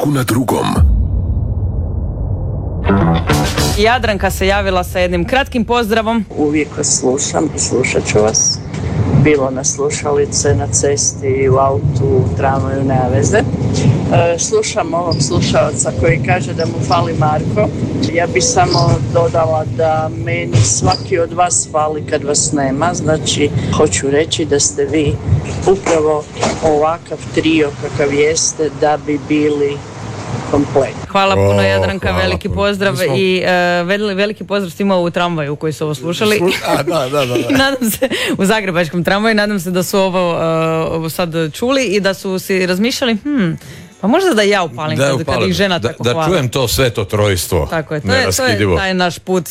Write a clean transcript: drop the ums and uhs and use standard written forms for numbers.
svaku na drugom. Jadranka se javila sa jednim kratkim pozdravom. Uvijek vas slušam i slušat ću vas. Bilo na slušalice, na cesti, u autu, u tramvaju, nema veze. Slušam ovog slušalca koji kaže da mu fali Marko. Ja bi samo dodala da meni svaki od vas fali kad vas nema. Znači, hoću reći da ste vi upravo ovakav trio kakav jeste da bi bili komplet. Hvala puno Jadranka, hvala veliki puno. pozdrav i veliki pozdrav svima u tramvaju koji su ovo slušali. Da. Nadam se, u zagrebačkom tramvaju, nadam se da su ovo sad čuli i da su si razmišljali, pa možda da ja upalim kad ih žena tako da hvali. čujem to sveto trojstvo. Tako je, to je taj naš put